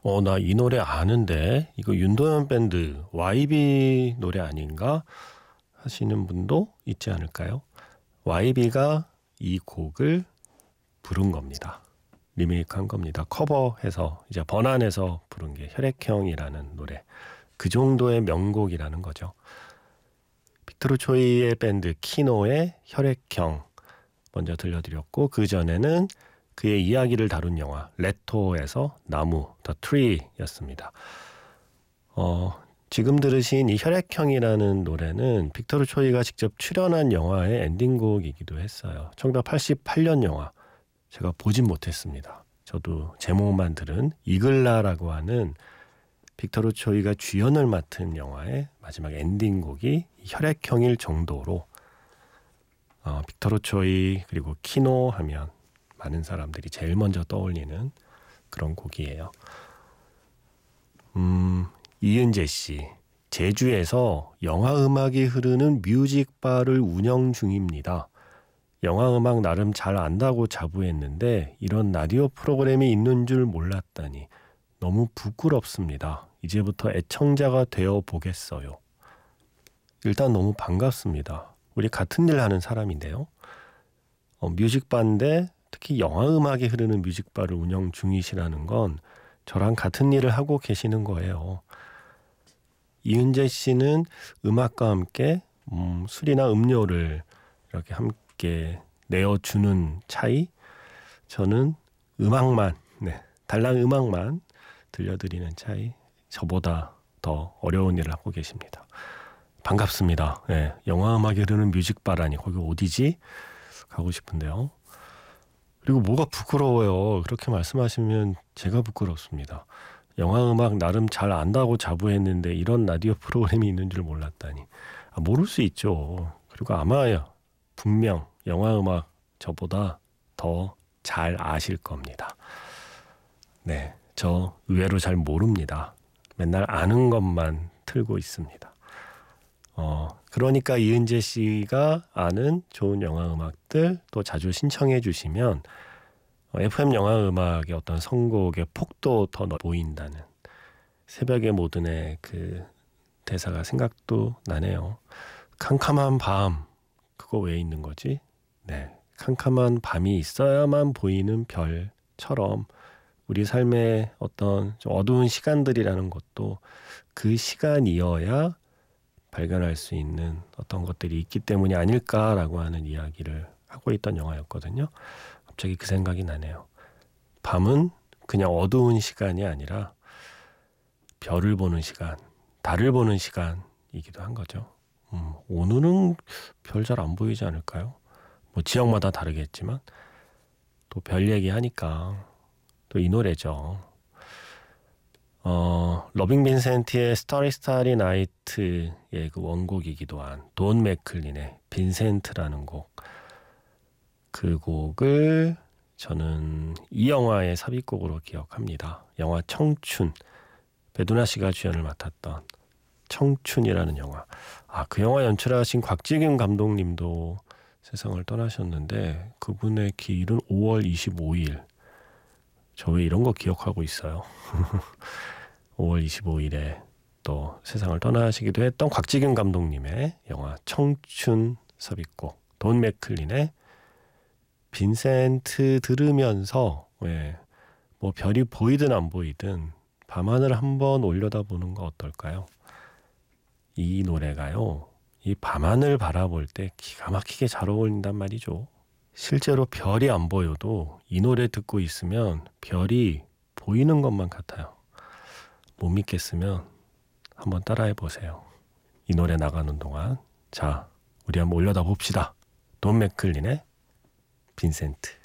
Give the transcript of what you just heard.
나 이 노래 아는데 이거 윤도현 밴드 YB 노래 아닌가 하시는 분도 있지 않을까요? YB가 이 곡을 부른 겁니다. 리메이크한 겁니다. 커버해서 이제 번안해서 부른 게 혈액형이라는 노래. 그 정도의 명곡이라는 거죠. 빅토르 초이의 밴드 키노의 혈액형 먼저 들려드렸고, 그 전에는 그의 이야기를 다룬 영화 레토에서 나무, The Tree였습니다. 지금 들으신 이 혈액형이라는 노래는 빅토르 초이가 직접 출연한 영화의 엔딩곡이기도 했어요. 1988년 영화. 제가 보진 못했습니다. 저도 제목만 들은 이글라라고 하는 빅토르 초이가 주연을 맡은 영화의 마지막 엔딩곡이 혈액형일 정도로 빅토르 초이 그리고 키노 하면 많은 사람들이 제일 먼저 떠올리는 그런 곡이에요. 이은재 씨, 제주에서 영화 음악이 흐르는 뮤직바를 운영 중입니다. 영화 음악 나름 잘 안다고 자부했는데 이런 라디오 프로그램이 있는 줄 몰랐다니 너무 부끄럽습니다. 이제부터 애청자가 되어 보겠어요. 일단 너무 반갑습니다. 우리 같은 일 하는 사람인데요. 뮤직바인데 특히 영화 음악이 흐르는 뮤직바를 운영 중이시라는 건 저랑 같은 일을 하고 계시는 거예요. 이은재 씨는 음악과 함께 술이나 음료를 이렇게 함께 내어주는 차이, 저는 음악만, 달랑 음악만 들려드리는 차이, 저보다 더 어려운 일을 하고 계십니다. 반갑습니다. 영화 음악이 흐르는 뮤직바라니 거기 어디지? 가고 싶은데요. 그리고 뭐가 부끄러워요. 그렇게 말씀하시면 제가 부끄럽습니다. 영화 음악 나름 잘 안다고 자부했는데 이런 라디오 프로그램이 있는 줄 몰랐다니. 모를 수 있죠. 그리고 아마 분명 영화 음악 저보다 더 잘 아실 겁니다. 저 의외로 잘 모릅니다. 맨날 아는 것만 틀고 있습니다. 그러니까 이은재 씨가 아는 좋은 영화 음악들 또 자주 신청해 주시면 FM 영화 음악의 어떤 선곡의 폭도 더 보인다는, 새벽의 모든의 그 대사가 생각도 나네요. 캄캄한 밤, 그거 왜 있는 거지? 캄캄한 밤이 있어야만 보이는 별처럼 우리 삶의 어떤 좀 어두운 시간들이라는 것도 그 시간이어야 발견할 수 있는 어떤 것들이 있기 때문이 아닐까라고 하는 이야기를 하고 있던 영화였거든요. 갑자기 그 생각이 나네요. 밤은 그냥 어두운 시간이 아니라 별을 보는 시간, 달을 보는 시간이기도 한 거죠. 오늘은 별 잘 안 보이지 않을까요? 뭐 지역마다 다르겠지만 또 별 얘기하니까 또 이 노래죠. 러빙 빈센트의 스타리 스타리 나이트의 그 원곡이기도 한 돈 맥클린의 빈센트라는 곡, 그 곡을 저는 이 영화의 삽입곡으로 기억합니다. 영화 청춘, 배두나 씨가 주연을 맡았던 청춘이라는 영화. 그 영화 연출하신 곽지균 감독님도 세상을 떠나셨는데 그분의 기일은 5월 25일. 저 왜 이런 거 기억하고 있어요. 5월 25일에 또 세상을 떠나시기도 했던 곽지균 감독님의 영화 청춘 삽입곡 돈 맥클린의 빈센트 들으면서 뭐 별이 보이든 안 보이든 밤하늘 한번 올려다보는 거 어떨까요? 이 노래가요, 이 밤하늘 바라볼 때 기가 막히게 잘 어울린단 말이죠. 실제로 별이 안 보여도 이 노래 듣고 있으면 별이 보이는 것만 같아요. 못 믿겠으면 한번 따라해 보세요. 이 노래 나가는 동안 자, 우리 한번 올려다 봅시다. 돈 맥클린의 빈센트.